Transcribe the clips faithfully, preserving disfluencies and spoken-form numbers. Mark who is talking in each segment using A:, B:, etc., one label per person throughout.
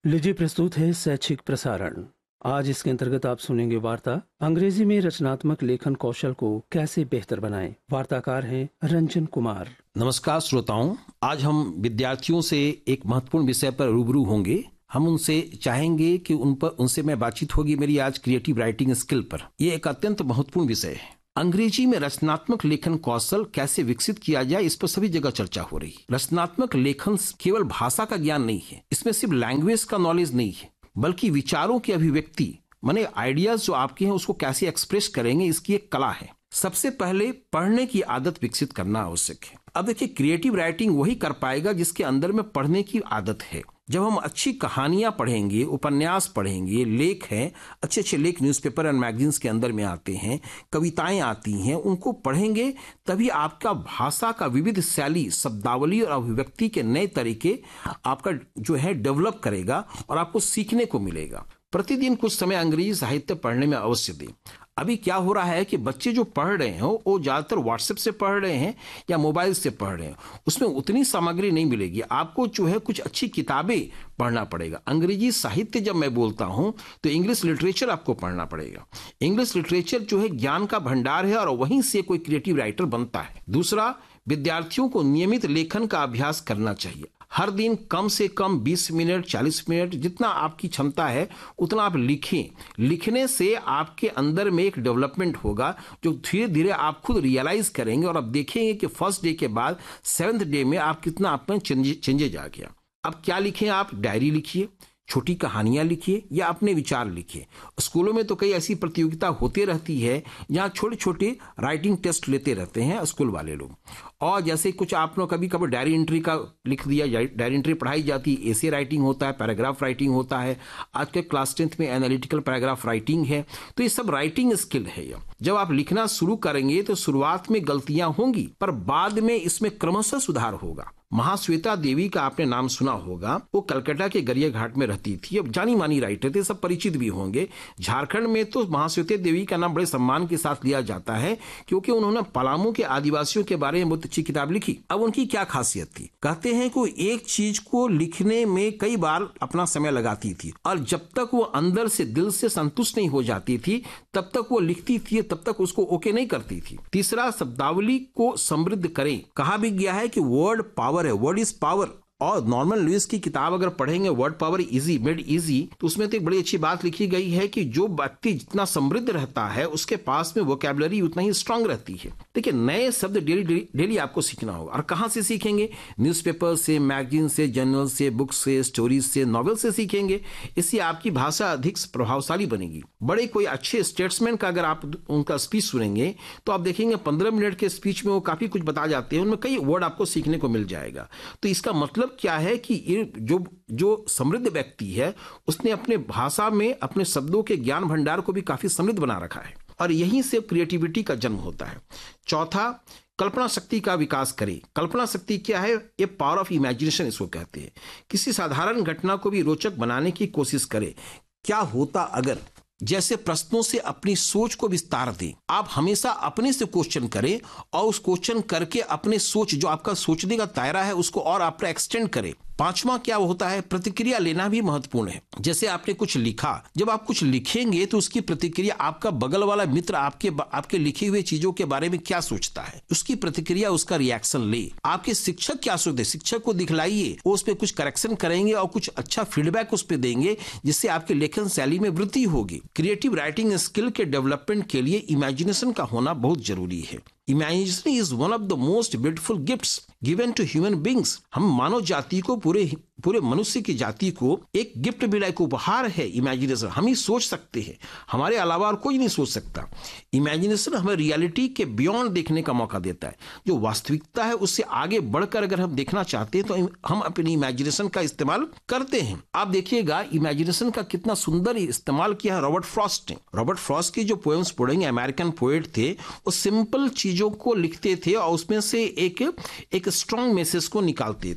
A: लीजिए प्रस्तुत है शैक्षिक प्रसारण। आज इसके अंतर्गत आप सुनेंगे वार्ता अंग्रेजी में रचनात्मक लेखन कौशल को कैसे बेहतर बनाएं। वार्ताकार हैं रंजन कुमार।
B: नमस्कार श्रोताओं, आज हम विद्यार्थियों से एक महत्वपूर्ण विषय पर रूबरू होंगे। हम उनसे चाहेंगे कि उन पर उनसे मैं बातचीत होगी मेरी आज क्रिएटिव राइटिंग स्किल पर। यह एक अत्यंत महत्वपूर्ण विषय है। अंग्रेजी में रचनात्मक लेखन कौशल कैसे विकसित किया जाए, इस पर सभी जगह चर्चा हो रही है। रचनात्मक लेखन केवल भाषा का ज्ञान नहीं है, इसमें सिर्फ लैंग्वेज का नॉलेज नहीं है, बल्कि विचारों की अभिव्यक्ति माने आइडियाज जो आपके हैं उसको कैसे एक्सप्रेस करेंगे, इसकी एक कला है। सबसे पहले पढ़ने की आदत विकसित करना आवश्यक है। अब देखिए, क्रिएटिव राइटिंग वही कर पाएगा जिसके अंदर में पढ़ने की आदत है। जब हम अच्छी कहानियां पढ़ेंगे, उपन्यास पढ़ेंगे, लेख हैं, अच्छे अच्छे लेख न्यूज़पेपर एंड मैगजीन्स के अंदर में आते हैं, कविताएं आती हैं, उनको पढ़ेंगे, तभी आपका भाषा का विविध शैली, शब्दावली और अभिव्यक्ति के नए तरीके आपका जो है डेवलप करेगा और आपको सीखने को मिलेगा। प्रतिदिन कुछ समय अंग्रेजी साहित्य पढ़ने में अवश्य दें। अभी क्या हो रहा है कि बच्चे जो पढ़ रहे हैं वो ज़्यादातर व्हाट्सएप से पढ़ रहे हैं या मोबाइल से पढ़ रहे हैं, उसमें उतनी सामग्री नहीं मिलेगी। आपको जो है कुछ अच्छी किताबें पढ़ना पड़ेगा। अंग्रेजी साहित्य जब मैं बोलता हूं तो इंग्लिश लिटरेचर आपको पढ़ना पड़ेगा। इंग्लिश लिटरेचर जो है ज्ञान का भंडार है और वहीं से कोई क्रिएटिव राइटर बनता है। दूसरा, विद्यार्थियों को नियमित लेखन का अभ्यास करना चाहिए। हर दिन कम से कम बीस मिनट, चालीस मिनट, जितना आपकी क्षमता है उतना आप लिखें। लिखने से आपके अंदर में एक डेवलपमेंट होगा जो धीरे धीरे आप खुद रियलाइज करेंगे और आप देखेंगे कि फर्स्ट डे के बाद सेवेंथ डे में आप कितना आप में चेंजेज आ गया। अब क्या लिखें आप? डायरी लिखिए, छोटी कहानियां लिखिए या अपने विचार लिखिए। स्कूलों में तो कई ऐसी प्रतियोगिता होती रहती है जहाँ छोटे छोटे राइटिंग टेस्ट लेते रहते हैं स्कूल वाले लोग। और जैसे कुछ आप लोग कभी कभी डायरी एंट्री का लिख दिया, डायरी एंट्री पढ़ाई जाती है, एसे राइटिंग होता है, पैराग्राफ राइटिंग होता है। आज के क्लास टेंथ में एनालिटिकल पैराग्राफ राइटिंग है। तो ये सब राइटिंग स्किल है। जब आप लिखना शुरू करेंगे तो शुरुआत में गलतियां होंगी, पर बाद में इसमें क्रमशः सुधार होगा। महाश्वेता देवी का आपने नाम सुना होगा। वो कलकत्ता के गरिया घाट में रहती थी। अब जानी मानी राइटर थे, सब परिचित भी होंगे। झारखंड में तो महाश्वेता देवी का नाम बड़े सम्मान के साथ लिया जाता है क्योंकि उन्होंने पलामू के आदिवासियों के बारे में बहुत अच्छी किताब लिखी। अब उनकी क्या खासियत थी? कहते हैं कि एक चीज को लिखने में कई बार अपना समय लगाती थी और जब तक वो अंदर से दिल से संतुष्ट नहीं हो जाती थी तब तक वो लिखती थी, तब तक उसको ओके नहीं करती थी। तीसरा, शब्दावली को समृद्ध करें। कहा भी गया है कि वर्ड पावर है, वर्ड इज पावर। और नॉर्मन लुइस की किताब अगर पढ़ेंगे, word power easy made easy, तो उसमें तो एक बड़ी अच्छी बात लिखी गई है कि जो व्यक्ति जितना समृद्ध रहता है उसके पास में वोकैबुलरी उतना ही स्ट्रांग रहती है। देखिए, नए शब्द डेली डेली डेली आपको सीखना होगा। और कहाँ से सीखेंगे? न्यूज़पेपर से, मैगजीन से, जर्नल से, बुक से, स्टोरीज से, नॉवेल से सीखेंगे। इससे आपकी भाषा अधिक प्रभावशाली बनेगी। बड़े कोई अच्छे स्टेट्समैन का अगर आप उनका स्पीच सुनेंगे तो आप देखेंगे पंद्रह मिनट के स्पीच में वो काफी कुछ बता जाते हैं, उनमें कई वर्ड आपको सीखने को मिल जाएगा। तो इसका मतलब क्या है कि ये जो जो समृद्ध व्यक्ति है उसने अपने भाषा में अपने शब्दों के ज्ञान भंडार को भी काफी समृद्ध बना रखा है और यहीं से क्रिएटिविटी का जन्म होता है। चौथा, कल्पना शक्ति का विकास करें। कल्पना शक्ति क्या है? ये पावर ऑफ इमेजिनेशन इसको कहते हैं। किसी साधारण घटना को भी रोचक बनाने की कोशिश करें। क्या होता अगर जैसे प्रश्नों से अपनी सोच को विस्तार दें। आप हमेशा अपने से क्वेश्चन करें और उस क्वेश्चन करके अपने सोच, जो आपका सोचने का दायरा है, उसको और आप एक्सटेंड करें। पांचवा क्या होता है? प्रतिक्रिया लेना भी महत्वपूर्ण है। जैसे आपने कुछ लिखा, जब आप कुछ लिखेंगे तो उसकी प्रतिक्रिया, आपका बगल वाला मित्र आपके आपके लिखे हुए चीजों के बारे में क्या सोचता है, उसकी प्रतिक्रिया, उसका रिएक्शन ले। आपके शिक्षक क्या सोचते, शिक्षक को दिखलाइए, वो उस पर कुछ करेक्शन करेंगे और कुछ अच्छा फीडबैक उस पर देंगे, जिससे आपके लेखन शैली में वृद्धि होगी। क्रिएटिव राइटिंग स्किल के डेवलपमेंट के लिए इमेजिनेशन का होना बहुत जरूरी है। Imagination is one of the most beautiful gifts given to human beings. हम मानव जाति को, पूरे पूरे मनुष्य की जाति को एक गिफ्ट मिला, एक उपहार है इमेजिनेशन। हम ही सोच सकते हैं, हमारे अलावा और कोई नहीं सोच सकता। इमेजिनेशन हमें रियलिटी के बियॉन्ड देखने का मौका देता है। जो वास्तविकता है उससे आगे बढ़कर अगर हम देखना चाहते हैं तो हम अपनी इमेजिनेशन का इस्तेमाल करते हैं। आप देखिएगा इमेजिनेशन का कितना सुंदर इस्तेमाल किया है रॉबर्ट फ्रॉस्ट ने। रॉबर्ट फ्रॉस्ट की जो पोएम्स पढ़ेंगे, अमेरिकन पोएट थे, वो सिंपल चीजों को लिखते थे और उसमें से एक एक स्ट्रॉन्ग मैसेज को निकालते थे।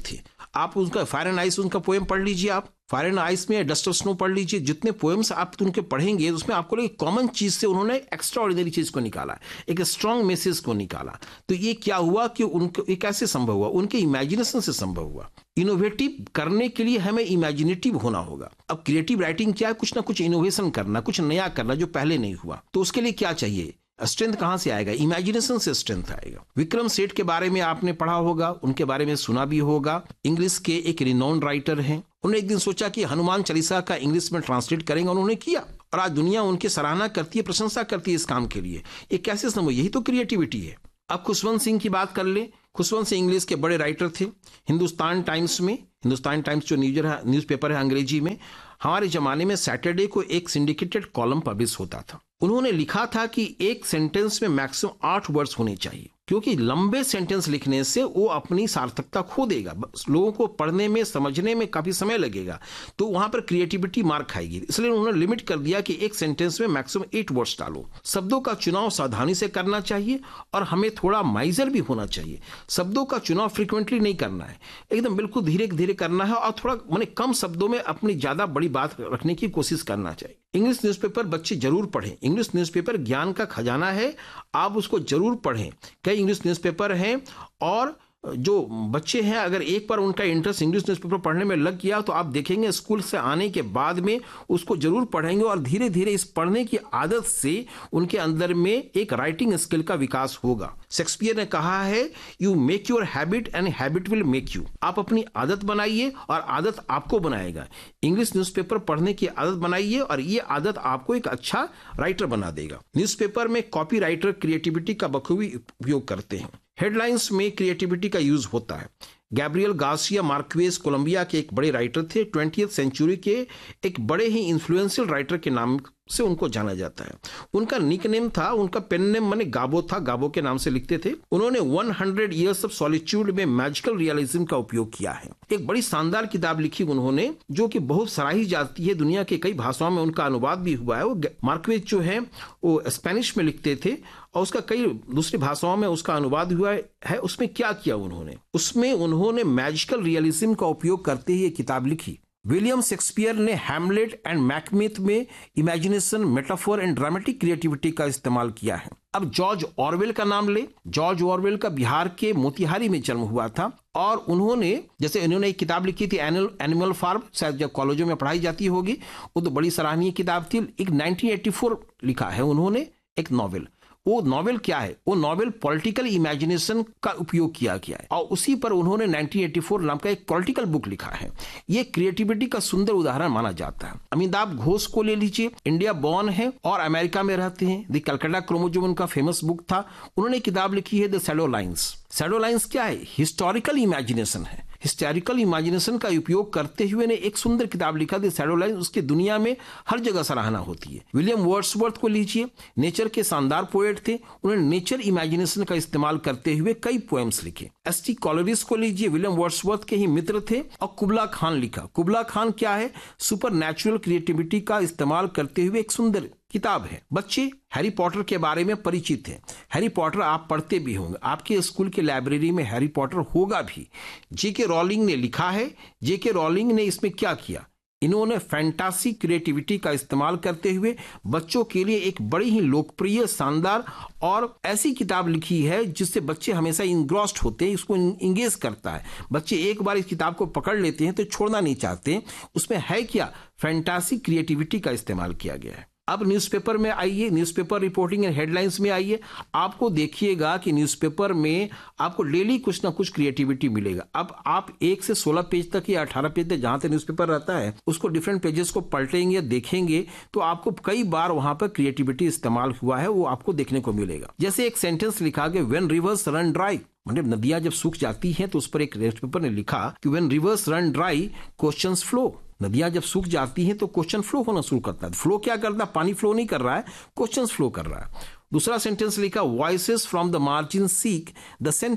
B: आप उनका फायर एंड आइस उनका पोएम पढ़ लीजिए, आप फायर एंड आइस में डस्ट ऑफ स्नो पढ़ लीजिए। जितने पोएम्स आप उनके पढ़ेंगे उसमें आपको एक कॉमन चीज से उन्होंने एक्स्ट्रा ऑर्डिनरी चीज को निकाला, एक स्ट्रांग मैसेज को निकाला। तो ये क्या हुआ कि उनको ये कैसे संभव हुआ? उनके इमेजिनेशन से संभव हुआ। इनोवेटिव करने के लिए हमें इमेजिनेटिव होना होगा। अब क्रिएटिव राइटिंग क्या है? कुछ ना कुछ इनोवेशन करना, कुछ नया करना जो पहले नहीं हुआ। तो उसके लिए क्या चाहिए? स्ट्रेंथ कहां से आएगा? इमेजिनेशन से स्ट्रेंथ आएगा। विक्रम सेठ के बारे में आपने पढ़ा होगा, उनके बारे में सुना भी होगा। इंग्लिश के एक रिनोन्ड राइटर हैं। उन्होंने एक दिन सोचा कि हनुमान चालीसा का इंग्लिश में ट्रांसलेट करेंगे, उन्होंने किया और आज दुनिया उनकी सराहना करती है, प्रशंसा करती है इस काम के लिए। ये कैसे संभव? यही तो क्रिएटिविटी है। अब खुशवंत सिंह की बात कर ले। खुशवंत सिंह इंग्लिश के बड़े राइटर थे। हिंदुस्तान टाइम्स में, हिंदुस्तान टाइम्स जो न्यूज न्यूज़पेपर है अंग्रेजी में, हमारे जमाने में सैटरडे को एक सिंडिकेटेड कॉलम पब्लिश होता था। उन्होंने लिखा था कि एक सेंटेंस में मैक्सिमम आठ वर्ड्स होने चाहिए, क्योंकि लंबे सेंटेंस लिखने से वो अपनी सार्थकता खो देगा, लोगों को पढ़ने में समझने में काफी समय लगेगा, तो वहां पर क्रिएटिविटी मार खाएगी। इसलिए उन्होंने लिमिट कर दिया कि एक सेंटेंस में मैक्सिमम एट वर्ड्स डालो। शब्दों का चुनाव सावधानी से करना चाहिए और हमें थोड़ा माइजर भी होना चाहिए। शब्दों का चुनाव फ्रिक्वेंटली नहीं करना है, एकदम बिल्कुल धीरे धीरे करना है और थोड़ा माने कम शब्दों में अपनी ज्यादा बड़ी बात रखने की कोशिश करना चाहिए। इंग्लिश न्यूज़पेपर बच्चे जरूर पढ़ें। इंग्लिश न्यूज़पेपर ज्ञान का खजाना है, आप उसको जरूर पढ़ें। कई इंग्लिश न्यूज़पेपर हैं और जो बच्चे हैं अगर एक बार उनका इंटरेस्ट इंग्लिश न्यूज़पेपर पढ़ने में लग गया तो आप देखेंगे स्कूल से आने के बाद में उसको जरूर पढ़ेंगे और धीरे धीरे इस पढ़ने की आदत से उनके अंदर में एक राइटिंग स्किल का विकास होगा। शेक्सपियर ने कहा है, you make your habit and habit will make you. आप अपनी आदत बनाइए और आदत आपको बनाएगा। इंग्लिश न्यूज़पेपर पढ़ने की आदत बनाइए और ये आदत आपको एक अच्छा राइटर बना देगा। न्यूज़पेपर में कॉपी राइटर क्रिएटिविटी का बखूबी उपयोग करते हैं। हेडलाइंस में क्रिएटिविटी का यूज होता है। गैब्रियल गार्सिया मार्क्वेज कोलंबिया के एक बड़े राइटर थे। ट्वेंटियथ सेंचुरी के एक बड़े ही इन्फ्लुएंशियल राइटर के नाम से उनको जाना जाता है। उनका निकनेम था, उनका पेन नेम माने गाबो था, गाबो के नाम से लिखते थे। उन्होंने हंड्रेड इयर्स ऑफ सॉलिट्यूड में मैजिकल रियलिज्म का उपयोग किया है। एक बड़ी शानदार किताब लिखी उन्होंने जो कि बहुत सराही जाती है, दुनिया के कई भाषाओं में उनका अनुवाद भी हुआ है। वो मार्क्वेज जो है वो स्पेनिश में लिखते थे और उसका कई दूसरी भाषाओं में उसका अनुवाद हुआ है। उसमें क्या किया उन्होंने? उसमें उन्होंने मैजिकल रियलिज्म का उपयोग करते ही ये किताब लिखी। विलियम शेक्सपियर ने हैमलेट एंड मैकबेथ में imagination, metaphor and dramatic creativity का इस्तेमाल किया है। अब जॉर्ज ऑरवेल का नाम ले। जॉर्ज ऑरवेल का बिहार के मोतिहारी में जन्म हुआ था और उन्होंने जैसे इन्होंने एक किताब लिखी थी एनिमल फार्म, शायद जब कॉलेजों में पढ़ाई जाती होगी, वो तो बड़ी सराहनीय किताब थी। एक नाइनटीन एटी फोर लिखा है उन्होंने एक नॉवेल। वो नॉवेल क्या है? वो नॉवेल पॉलिटिकल इमेजिनेशन का उपयोग किया गया है और उसी पर उन्होंने नाइनटीन एटी फोर नाम का एक पॉलिटिकल बुक लिखा है। ये क्रिएटिविटी का सुंदर उदाहरण माना जाता है। अमिताभ घोष को ले लीजिए, इंडिया बॉर्न है और अमेरिका में रहते हैं। द कलकत्ता क्रोमोजोम उनका फेमस बुक था। उन्होंने किताब लिखी है the shadow lines. Shadow lines क्या है? हिस्टोरिकल इमेजिनेशन है। हिस्टोरिकल इमेजिनेशन का उपयोग करते हुए ने एक सुंदर किताब लिखा द शैडो लाइन्स। उसकी दुनिया में हर जगह सराहना होती है। विलियम वर्ड्सवर्थ को लीजिए, नेचर के शानदार पोएट थे। उन्होंने नेचर इमेजिनेशन का इस्तेमाल करते हुए कई पोएम्स लिखे। एस टी कॉलरिस को लीजिए, विलियम वर्ड्सवर्थ के ही मित्र थे और कुबला खान लिखा। कुबला खान क्या है? सुपर नेचुरल क्रिएटिविटी का इस्तेमाल करते हुए एक सुंदर किताब है। बच्चे हैरी पॉटर के बारे में परिचित हैं। हैरी पॉटर आप पढ़ते भी होंगे, आपके स्कूल के लाइब्रेरी में हैरी पॉटर होगा भी। जेके रॉलिंग ने लिखा है। जेके रॉलिंग ने इसमें क्या किया? इन्होंने फैंटासी क्रिएटिविटी का इस्तेमाल करते हुए बच्चों के लिए एक बड़ी ही लोकप्रिय, शानदार और ऐसी किताब लिखी है जिससे बच्चे हमेशा इंग्रॉस्ड होते हैं, इसको इंगेज करता है। बच्चे एक बार इस किताब को पकड़ लेते हैं तो छोड़ना नहीं चाहते। उसमें है क्या? फैंटासी क्रिएटिविटी का इस्तेमाल किया गया है। अब न्यूज़पेपर में आइए, न्यूज़पेपर रिपोर्टिंग एंड हेडलाइंस में आइए। आपको देखिएगा कि न्यूज़पेपर में आपको डेली कुछ ना कुछ क्रिएटिविटी मिलेगा। अब आप एक से सोलह पेज तक या अठारह पेज तक जहां तक न्यूज़पेपर रहता है उसको डिफरेंट पेजेस को पलटेंगे, देखेंगे तो आपको कई बार वहां पर क्रिएटिविटी इस्तेमाल हुआ है वो आपको देखने को मिलेगा। जैसे एक सेंटेंस लिखा गया, व्हेन रिवर्स रन ड्राई, मतलब नदियां जब सूख जाती हैं तो उस पर एक न्यूज़पेपर ने लिखा कि when reverse run dry questions flow. नदियां जब सूख जाती हैं तो क्वेश्चन फ्लो होना शुरू करता है। फ्लो क्या करता है? पानी फ्लो नहीं कर रहा है, क्वेश्चंस फ्लो कर रहा है। दूसरा सेंटेंस लिखा, voices from the margin seek the centre.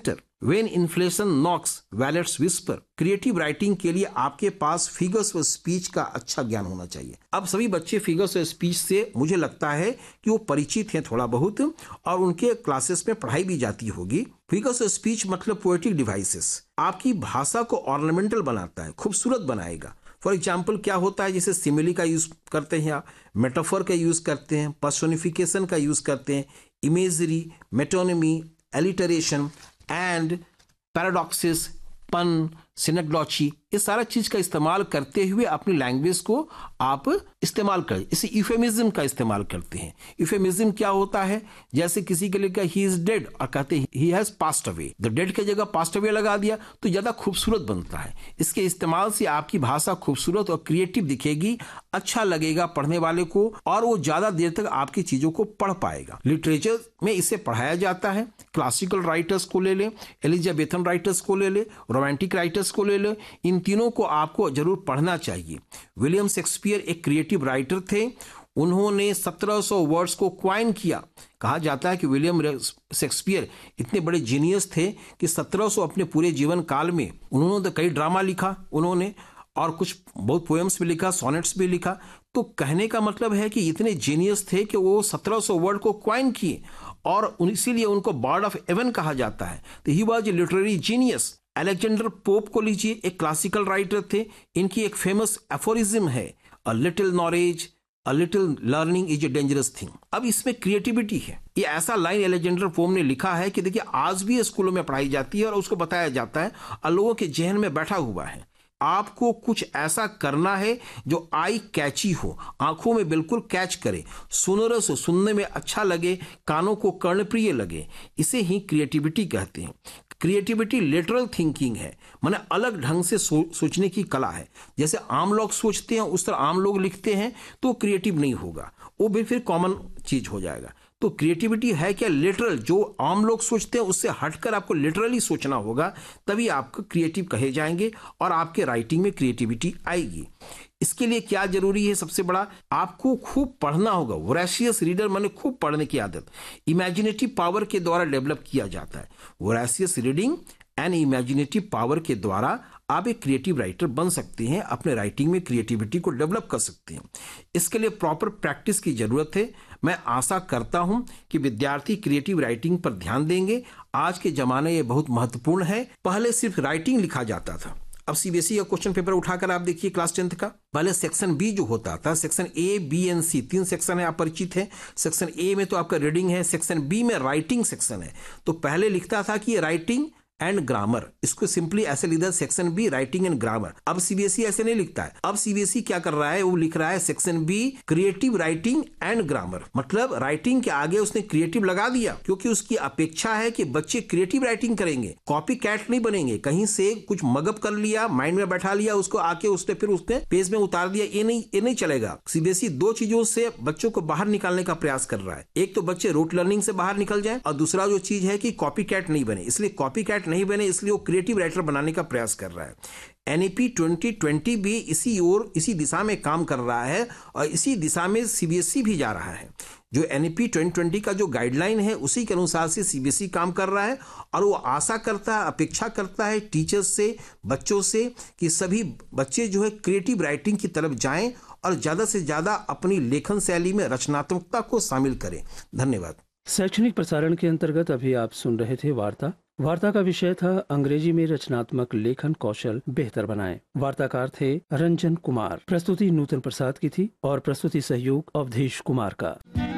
B: When inflation Knox wallets whisper. Creative writing के लिए आपके पास फिगर्स और स्पीच का अच्छा ज्ञान होना चाहिए। अब सभी बच्चे फिगर्स और स्पीच से मुझे लगता है कि वो परिचित हैं थोड़ा बहुत, और उनके क्लासेस में पढ़ाई भी जाती होगी। फिगर्स और स्पीच मतलब पोएटिक डिवाइसेस, आपकी भाषा को ऑर्नामेंटल बनाता है, खूबसूरत बनाएगा। फॉर एग्जाम्पल क्या होता है, जैसे सिमिली का यूज करते हैं आप, मेटाफर का यूज करते हैं, पर्सोनिफिकेशन का यूज करते हैं, इमेजरी, मेटोनिमी, एलिटरेशन एंड पैराडॉक्सिस, पन, सिनेग्लॉची, ये सारा चीज का इस्तेमाल करते हुए अपनी लैंग्वेज को आप इस्तेमाल करें। इसे यूफेमिज्म का इस्तेमाल करते हैं। यूफेमिज्म क्या होता है, जैसे किसी के लिए ही इज डेड और कहते हैं he has passed away, the dead की जगह पास्ड अवे लगा दिया तो ज्यादा खूबसूरत बनता है। इसके इस्तेमाल से आपकी भाषा खूबसूरत और क्रिएटिव दिखेगी, अच्छा लगेगा पढ़ने वाले को, और वो ज्यादा देर तक आपकी चीजों को पढ़ पाएगा। लिटरेचर में इसे पढ़ाया जाता है। क्लासिकल राइटर्स को ले लें, एलिजाबेथन राइटर्स को ले लें, रोमांटिक राइटर्स को ले लें, इन तीनों को आपको जरूर पढ़ना चाहिए। विलियम शेक्सपियर एक क्रिएटिव राइटर थे। उन्होंने सत्रह सौ वर्ड्स को क्वाइन किया। कहा जाता है कि विलियम शेक्सपियर इतने बड़े जीनियस थे कि सत्रह सौ अपने पूरे जीवन काल में उन्होंने तो कई ड्रामा लिखा उन्होंने, और कुछ बहुत पोएम्स भी लिखा, सोनेट्स भी लिखा। तो कहने का मतलब है कि इतने जीनियस थे कि वो सत्रह सौ वर्ड को क्वाइन किए, और इसीलिए उनको बर्ड ऑफ एवन कहा जाता है। तो he was a literary genius. Alexander pope को लीजिए, एक क्लासिकल राइटर थे। इनकी एक फेमस एफोरिज्म है, a little knowledge, a little learning is a dangerous thing. अब इसमें क्रिएटिविटी है। ये ऐसा लाइन अलेक्जेंडर पोप ने लिखा है कि देखिए आज भी स्कूलों में पढ़ाई जाती है और उसको बताया जाता है और लोगों के जहन में बैठा हुआ है। आपको कुछ ऐसा करना है जो आई कैची हो, आंखों में बिल्कुल कैच करे, सुनरस हो, सुनने में अच्छा लगे, कानों को कर्णप्रिय लगे। इसे ही क्रिएटिविटी कहते हैं। क्रिएटिविटी लिटरल थिंकिंग है, माने अलग ढंग से सो, सोचने की कला है। जैसे आम लोग सोचते हैं उस तरह आम लोग लिखते हैं तो क्रिएटिव नहीं होगा, वो भी फिर कॉमन चीज हो जाएगा। तो क्रिएटिविटी है क्या, लिटरल, जो आम लोग सोचते हैं उससे हटकर आपको लिटरली सोचना होगा, तभी आप क्रिएटिव कहे जाएंगे और आपके राइटिंग में क्रिएटिविटी आएगी। इसके लिए क्या जरूरी है, सबसे बड़ा आपको खूब पढ़ना होगा। वोरेशियस रीडर माने खूब पढ़ने की आदत इमेजिनेटिव पावर के द्वारा डेवलप किया जाता है। Voracious reading and imaginative power के द्वारा आप एक क्रिएटिव राइटर बन सकते हैं, अपने राइटिंग में क्रिएटिविटी को डेवलप कर सकते हैं। इसके लिए प्रॉपर प्रैक्टिस की जरूरत है। मैं आशा करता हूं कि विद्यार्थी क्रिएटिव राइटिंग पर ध्यान देंगे। आज के जमाने ये बहुत महत्वपूर्ण है। पहले सिर्फ राइटिंग लिखा जाता था, अब सीबीएसई का क्वेश्चन पेपर उठाकर आप देखिए क्लास टेंथ का। पहले सेक्शन बी जो होता था, सेक्शन ए, बी एंड सी, तीन सेक्शन है, आप परिचित हैं। सेक्शन ए में तो आपका रीडिंग है, सेक्शन बी में राइटिंग सेक्शन है। तो पहले लिखता था कि राइटिंग एंड ग्रामर, इसको सिंपली ऐसे लिखा section be writing and grammar. अब सीबीएसई ऐसे नहीं लिखता है। अब सीबीएसई क्या कर रहा है, वो लिख रहा है section be creative writing and grammar. मतलब राइटिंग के आगे उसने क्रिएटिव लगा दिया, क्योंकि उसकी अपेक्षा है कि बच्चे क्रिएटिव राइटिंग करेंगे, कॉपी कैट नहीं बनेंगे। कहीं से कुछ मगअप कर लिया, माइंड में बैठा लिया, उसको आके उसने फिर उसने पेज में उतार दिया, ये नहीं ये नहीं चलेगा। सीबीएसई दो चीजों से बच्चों को बाहर निकालने का प्रयास कर रहा है। एक तो बच्चे रूट लर्निंग से बाहर निकल जाए, और दूसरा जो चीज है कि कॉपी कैट नहीं बने। इसलिए कॉपी कैट नहीं बने, इसलिए वो क्रिएटिव राइटर बनाने का प्रयास कर रहा है। एनईपी ट्वेंटी ट्वेंटी भी इसी ओर, इसी दिशा में काम कर रहा है, और इसी दिशा में सीबीएसई भी जा रहा है। जो एनईपी ट्वेंटी ट्वेंटी का जो गाइडलाइन है उसी के अनुसार से सीबीएसई काम कर रहा है, और वो आशा करता है, अपेक्षा करता है टीचर्स से, बच्चों से, कि सभी बच्चे जो है क्रिएटिव राइटिंग की तरफ जाएं और ज्यादा से ज्यादा अपनी लेखन शैली में रचनात्मकता को शामिल करें। धन्यवाद।
A: शैक्षणिक प्रसारण के अंतर्गत अभी आप सुन रहे थे वार्ता। वार्ता का विषय था अंग्रेजी में रचनात्मक लेखन कौशल बेहतर बनाएं। वार्ताकार थे रंजन कुमार। प्रस्तुति नूतन प्रसाद की थी और प्रस्तुति सहयोग अवधेश कुमार का।